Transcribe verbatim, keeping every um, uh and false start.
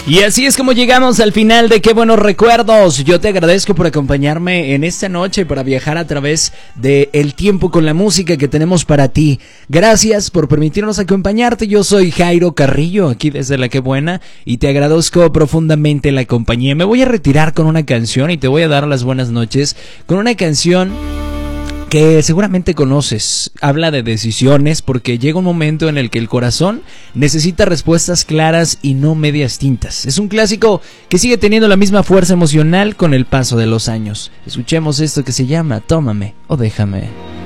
Y así es como llegamos al final de Qué Buenos Recuerdos. Yo te agradezco por acompañarme en esta noche para viajar a través del tiempo con la música que tenemos para ti. Gracias por permitirnos acompañarte. Yo soy Jairo Carrillo, aquí desde La Qué Buena, y te agradezco profundamente la compañía. Me voy a retirar con una canción y te voy a dar las buenas noches con una canción que seguramente conoces. Habla de decisiones, porque llega un momento en el que el corazón necesita respuestas claras y no medias tintas. Es un clásico que sigue teniendo la misma fuerza emocional con el paso de los años. Escuchemos esto que se llama Tómame o Déjame.